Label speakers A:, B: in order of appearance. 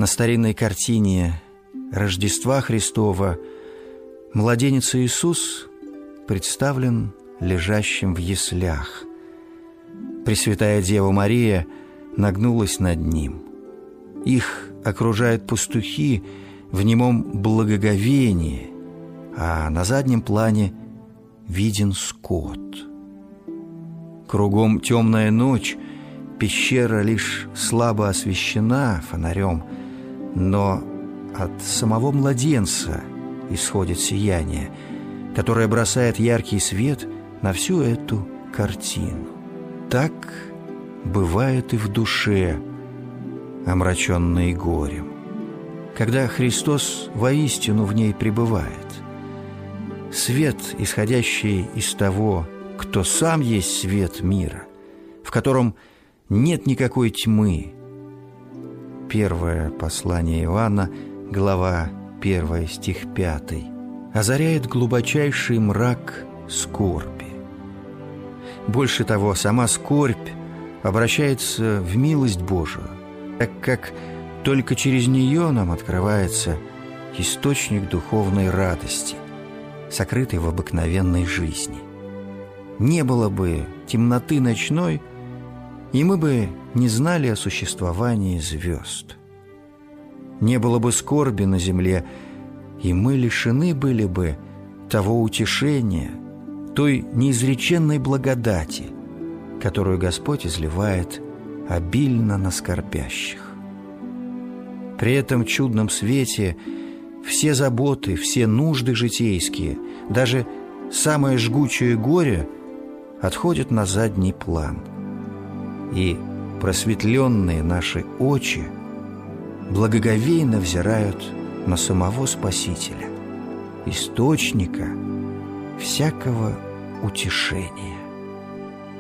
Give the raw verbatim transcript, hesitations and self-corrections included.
A: На старинной картине Рождества Христова младенец Иисус представлен лежащим в яслях. Пресвятая Дева Мария нагнулась над ним. Их окружают пастухи в немом благоговении, а на заднем плане виден скот. Кругом темная ночь, пещера лишь слабо освещена фонарем, но от самого младенца исходит сияние, которое бросает яркий свет на всю эту картину. Так бывает и в душе, омраченной горем, когда Христос воистину в ней пребывает. Свет, исходящий из того, кто сам есть свет мира, в котором нет никакой тьмы. Первое послание Иоанна, глава первая, стих пятый, озаряет глубочайший мрак скорби. Больше того, сама скорбь обращается в милость Божию, так как только через нее нам открывается источник духовной радости, сокрытый в обыкновенной жизни. Не было бы темноты ночной, и мы бы не знали о существовании звезд. Не было бы скорби на земле, и мы лишены были бы того утешения, той неизреченной благодати, которую Господь изливает обильно на скорбящих. При этом чудном свете все заботы, все нужды житейские, даже самое жгучее горе отходят на задний план, и просветленные наши очи благоговейно взирают на самого Спасителя, источника всякого утешения.